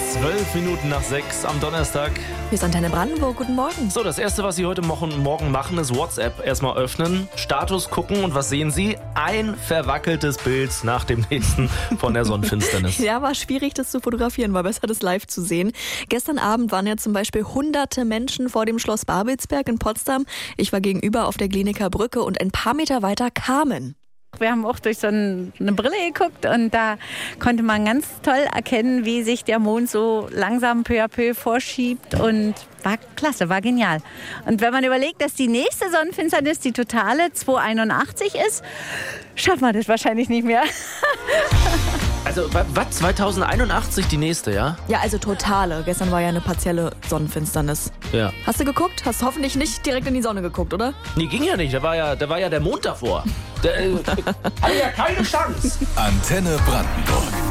6 am Donnerstag. Hier ist Antenne Brandenburg, guten Morgen. So, das erste, was Sie heute Morgen machen, ist WhatsApp erstmal öffnen, Status gucken und was sehen Sie? Ein verwackeltes Bild nach dem nächsten von der Sonnenfinsternis. Ja, war schwierig, das zu fotografieren, war besser, das live zu sehen. Gestern Abend waren ja zum Beispiel hunderte Menschen vor dem Schloss Babelsberg in Potsdam. Ich war gegenüber auf der Glienicker Brücke und ein paar Meter weiter Carmen. Wir haben auch durch so eine Brille geguckt und da konnte man ganz toll erkennen, wie sich der Mond so langsam peu à peu vorschiebt und war klasse, war genial. Und wenn man überlegt, dass die nächste Sonnenfinsternis, die totale 281 ist, schaffen wir das wahrscheinlich nicht mehr. Also, was? 2081 die nächste, ja? Ja, also totale. Gestern war ja eine partielle Sonnenfinsternis. Ja. Hast du geguckt? Hast hoffentlich nicht direkt in die Sonne geguckt, oder? Nee, ging ja nicht. Da war ja der Mond davor. Hatte ja keine Chance. Antenne Brandenburg.